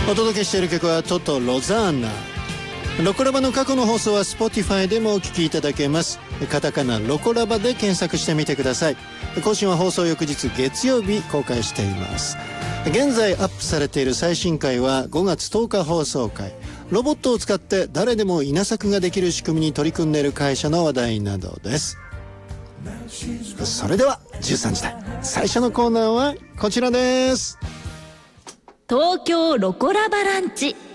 お届けしている曲はトトロザーナ。ロコラバの過去の放送は Spotify でもお聞きいただけます。カタカナロコラバで検索してみてください。更新は放送翌日月曜日公開しています。現在アップされている最新回は5月10日放送回、ロボットを使って誰でも稲作ができる仕組みに取り組んでいる会社の話題などです。それでは13時台最初のコーナーはこちらです。 東京ロコラバランチ。